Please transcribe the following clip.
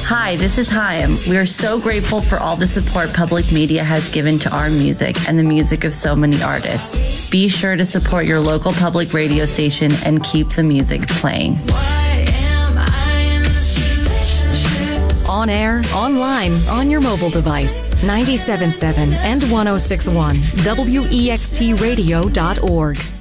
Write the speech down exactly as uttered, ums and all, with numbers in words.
Hi, this is Chaim. We are so grateful for all the support public media has given to our music and the music of so many artists. Be sure to support your local public radio station and keep the music playing. On air, online, on your mobile device. ninety-seven point seven and one oh six point one W E X T radio dot org.